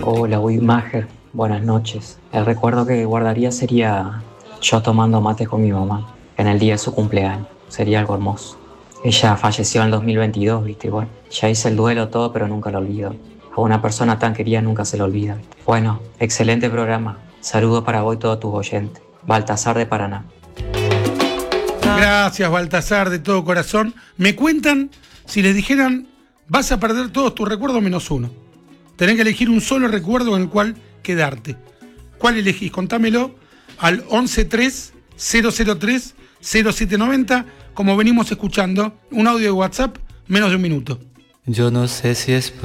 Hola, Mager. Buenas noches. El recuerdo que guardaría sería yo tomando mate con mi mamá en el día de su cumpleaños. Sería algo hermoso. Ella falleció en el 2022, ¿viste? Bueno, ya hice el duelo todo, pero nunca lo olvido. A una persona tan querida nunca se lo olvida. Bueno, excelente programa. Saludo para vos y todos tus oyentes. Baltasar de Paraná. Gracias, Baltasar, de todo corazón. Me cuentan, si les dijeran, vas a perder todos tus recuerdos menos uno. Tenés que elegir un solo recuerdo en el cual quedarte. ¿Cuál elegís? Contámelo al 113-003-0790, como venimos escuchando, un audio de WhatsApp, menos de un minuto. Yo no sé si es